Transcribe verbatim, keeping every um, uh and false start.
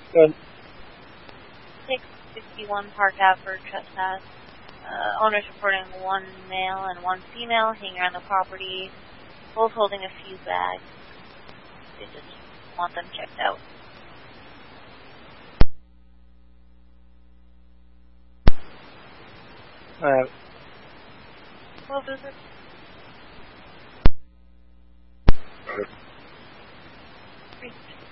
Good. six sixty-one Park Ave for trespass. Uh, owners reporting one male and one female hanging around the property, both holding a few bags. They just want them checked out. Alright. Well, visit. Three.